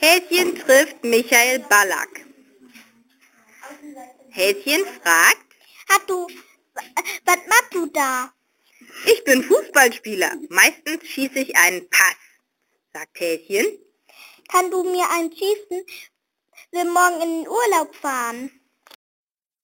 Häschen trifft Michael Ballack. Häschen fragt, was machst du da? ich bin Fußballspieler. Meistens schieße ich einen Pass, sagt Häschen. Kann du mir einen schießen? Will morgen in den Urlaub fahren.